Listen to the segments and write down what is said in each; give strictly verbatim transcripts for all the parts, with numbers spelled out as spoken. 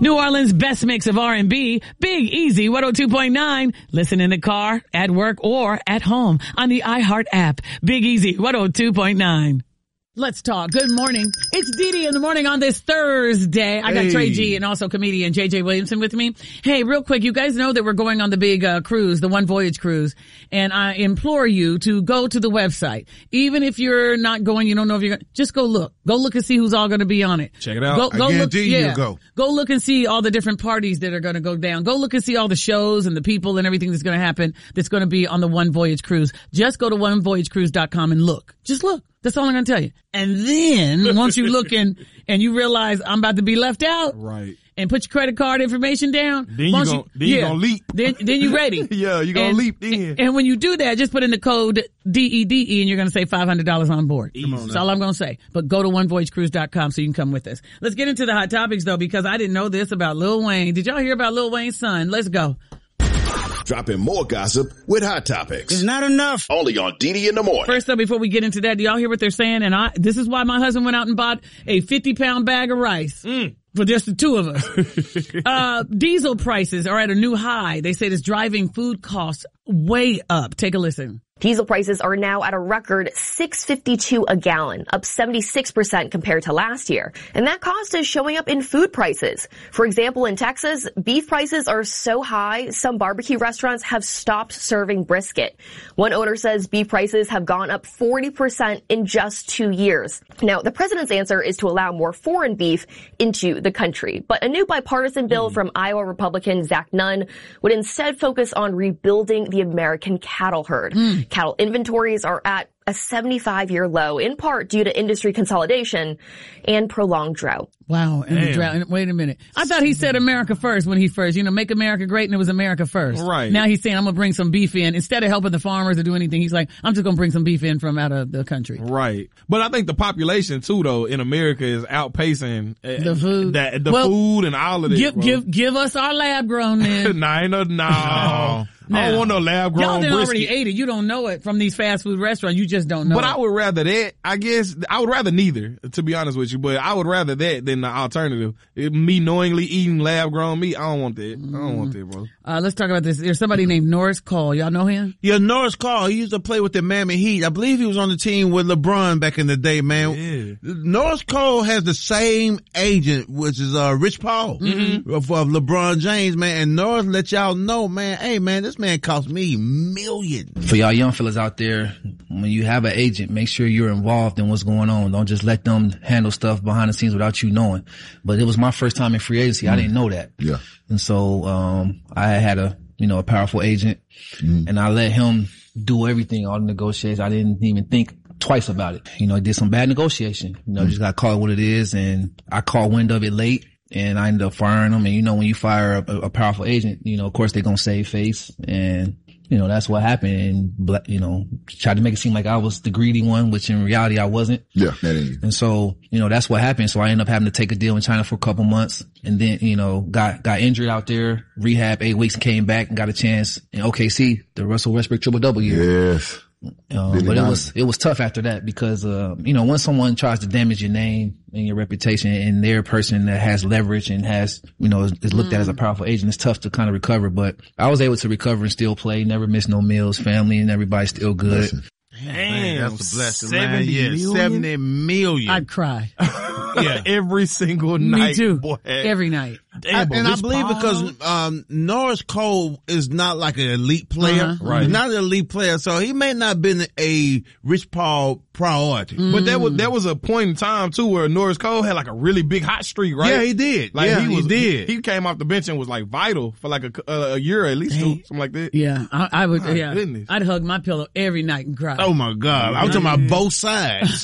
New Orleans' best mix of R and B, Big Easy one oh two point nine. Listen in the car, at work, or at home on the iHeart app. Big Easy one oh two point nine. Let's talk. Good morning. It's Dee Dee in the morning on this Thursday. I got Hey. Trey G and also comedian J J Williamson with me. Hey, real quick, you guys know that we're going on the big uh, cruise, the One Voyage cruise, and I implore you to go to the website. Even if you're not going, you don't know if you're going, just go look. Go look and see who's all going to be on it. Check it out. Go, I go look, guarantee you yeah. you'll go. Go look and see all the different parties that are going to go down. Go look and see all the shows and the people and everything that's going to happen that's going to be on the One Voyage cruise. Just go to one voyage cruise dot com and look. Just look. That's all I'm going to tell you. And then once you look in and you realize I'm about to be left out. Right. And put your credit card information down. Then you once gon- then you gonna leap. Then, then you ready. Yeah, you gonna and, leap then. And when you do that, just put in the code D E D E and you're going to save five hundred dollars on board. Come on That's now. all I'm going to say. But go to one voyage cruise dot com so you can come with us. Let's get into the hot topics though, because I didn't know this about Lil Wayne. Did y'all hear about Lil Wayne's son? Let's go. Dropping more gossip with Hot Topics. It's not enough. Only on Dee Dee in the morning. First up, before we get into that, do y'all hear what they're saying? And I, this is why my husband went out and bought a fifty pound bag of rice. Mm. For just the two of us. uh, diesel prices are at a new high. They say it's driving food costs way up. Take a listen. Diesel prices are now at a record six fifty-two a gallon, up seventy-six percent compared to last year. And that cost is showing up in food prices. For example, in Texas, beef prices are so high, some barbecue restaurants have stopped serving brisket. One owner says beef prices have gone up forty percent in just two years. Now, the president's answer is to allow more foreign beef into the country. But a new bipartisan bill mm. from Iowa Republican Zach Nunn would instead focus on rebuilding the American cattle herd. Mm. Cattle inventories are at a seventy-five year low, in part due to industry consolidation and prolonged drought. Wow. And the drought. Wait a minute. I thought he said America first when he first, you know, make America great, and it was America first. Right. Now he's saying, I'm going to bring some beef in. Instead of helping the farmers or do anything, he's like, I'm just going to bring some beef in from out of the country. Right. But I think the population too, though, in America is outpacing uh, the food, that, the well, food and all of this. Give, bro. give, give us our lab grown then. nah, ain't no, no. Now, I don't want no lab grown y'all done brisket. already ate it. You don't know it from these fast food restaurants. You just don't know But it. I would rather that, I guess, I would rather neither, to be honest with you, but I would rather that than the alternative. It, me knowingly eating lab grown meat, I don't want that. I don't want that, bro. Uh, let's talk about this. There's somebody named Norris Cole. Y'all know him? Yeah, Norris Cole. He used to play with the Miami Heat. I believe he was on the team with LeBron back in the day, man. Yeah. Norris Cole has the same agent, which is uh Rich Paul, mm-hmm. of, of LeBron James, man. And Norris let y'all know, man, hey, man, this man cost me millions. For y'all young fellas out there, when you have an agent, make sure you're involved in what's going on. Don't just let them handle stuff behind the scenes without you knowing. But it was my first time in free agency. Mm. I didn't know that. Yeah. And so, um, I had a, you know, a powerful agent mm. and I let him do everything, all the negotiations. I didn't even think twice about it. You know, I did some bad negotiation. You know, mm. just got caught what it is, and I caught wind of it late. And I ended up firing them. And you know, when you fire a, a powerful agent, you know, of course they're going to save face. And, you know, that's what happened. And, you know, tried to make it seem like I was the greedy one, which in reality I wasn't. Yeah, that ain't you. And so, you know, that's what happened. So I ended up having to take a deal in China for a couple months. And then, you know, got, got injured out there, rehab eight weeks and came back and got a chance in O K C, the Russell Westbrook triple double year. Yes. Um, but it was, it was tough after that because, uh, you know, when someone tries to damage your name and your reputation and they're a person that has leverage and has, you know, is, is looked mm. at as a powerful agent, it's tough to kind of recover. But I was able to recover and still play, never miss no meals, family and everybody's still good. Listen. Man, that's a blessing, seventy man. Yeah, million? seventy million. I'd cry. Yeah. Every single night. Me too. Boy. Every night. Damn, I, and I Rich believe Paul? because um Norris Cole is not like an elite player. Uh-huh. Right. He's not an elite player, so he may not have been a Rich Paul priority. Mm. But there was, there was a point in time too where Norris Cole had like a really big hot streak, right? Yeah, he did. Like yeah, he, was, he did. He, he came off the bench and was like vital for like a, a, a year at least, two, something like that. Yeah, I, I would, My yeah. goodness. I'd hug my pillow every night and cry. Oh my God. I'm talking about both sides.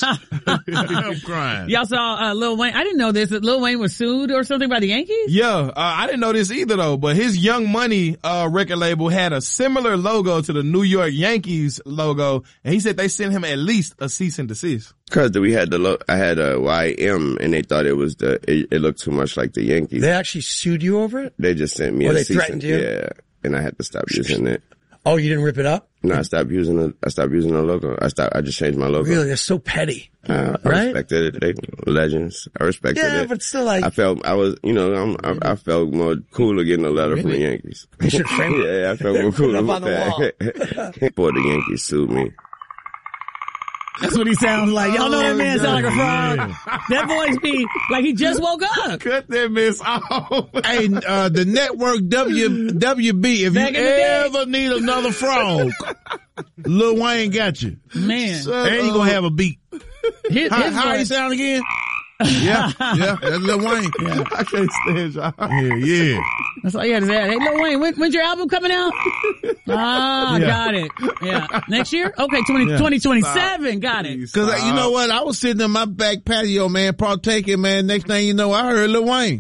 I'm crying. Y'all saw uh, Lil Wayne. I didn't know this. That Lil Wayne was sued or something by the Yankees? Yeah, uh, I didn't know this either though, but his Young Money, uh, record label had a similar logo to the New York Yankees logo, and he said they sent him at least a cease and desist. Cause we had the lo- I had a Y M and they thought it was the it, it looked too much like the Yankees. They actually sued you over it? They just sent me Or a they cease threatened and, you? Yeah, and I had to stop using it. Oh, you didn't rip it up? No, I stopped using the, I stopped using the logo. I stopped, I just changed my logo. Really? That's so petty. Uh, I right? respected it. They legends. I respected yeah, it. Yeah, but still like. I felt, I was, you know, I'm, I, I felt more cooler getting a letter really? from the Yankees. You should frame it. Yeah, I felt more cooler with that. Before the Yankees sued me. That's what he sounds like. Y'all know that man sound like a frog. That voice be like he just woke up. Cut that mess off. Hey, uh, the network W, W B, if Back you in the day. ever need another frog, Lil Wayne got you. Man. And you gonna have a beat. His, How, his how he voice- sound again? Yeah, yeah, that's Lil Wayne. Yeah. I can't stand y'all. Yeah, yeah. That's all you had to say. Hey, Lil Wayne, when, when's your album coming out? Ah, Yeah. got it. Yeah. Next year? Okay, twenty, Yeah. twenty twenty-seven. Got it. Cause uh, you know what? I was sitting in my back patio, man, partaking, man. Next thing you know, I heard Lil Wayne.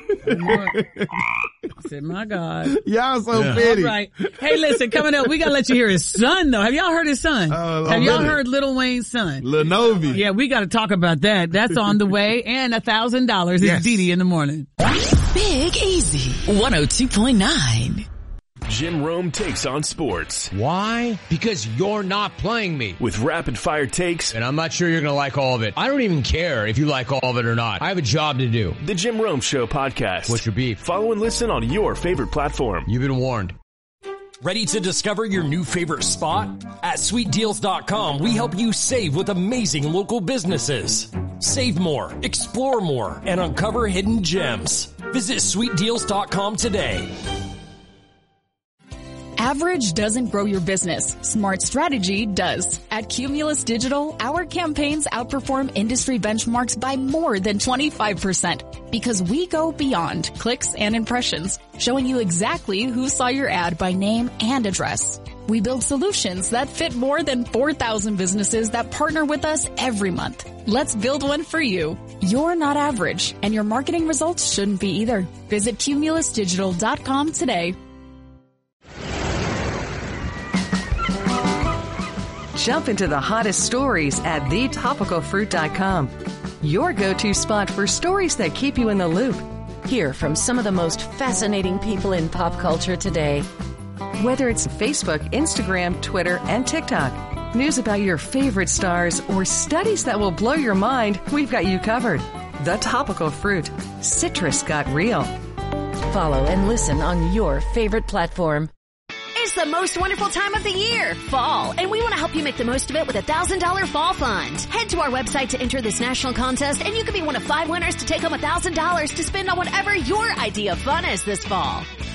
I said, my God. Y'all so Yeah. petty. All right. Hey, listen, coming up, we gotta let you hear his son, though. Have y'all heard his son? Uh, Have y'all really? heard Lil Wayne's son? Lil Novi. Yeah, we gotta talk about that. That's on the way. And a thousand dollars is Yes. Dee Dee in the morning. Big Easy, one oh two point nine. Jim Rome takes on sports Why? Because you're not playing me. with rapid fire takes. And I'm not sure you're going to like all of it. I don't even care if you like all of it or not. I have a job to do. The Jim Rome Show podcast. What's your beef? Follow and listen on your favorite platform. You've been warned. Ready to discover your new favorite spot? At sweet deals dot com, we help you save with amazing local businesses. Save more, explore more, and uncover hidden gems. Visit sweet deals dot com today. Average doesn't grow your business. Smart strategy does. At Cumulus Digital, our campaigns outperform industry benchmarks by more than twenty-five percent because we go beyond clicks and impressions, showing you exactly who saw your ad by name and address. We build solutions that fit more than four thousand businesses that partner with us every month. Let's build one for you. You're not average, and your marketing results shouldn't be either. Visit cumulus digital dot com today. Jump into the hottest stories at the topical fruit dot com. Your go-to spot for stories that keep you in the loop. Hear from some of the most fascinating people in pop culture today. Whether it's Facebook, Instagram, Twitter, and TikTok, news about your favorite stars, or studies that will blow your mind, we've got you covered. The Topical Fruit. Citrus got real. Follow and listen on your favorite platform. It's the most wonderful time of the year, fall, and we want to help you make the most of it with a one thousand dollars fall fund. Head to our website to enter this national contest, and you could be one of five winners to take home one thousand dollars to spend on whatever your idea of fun is this fall.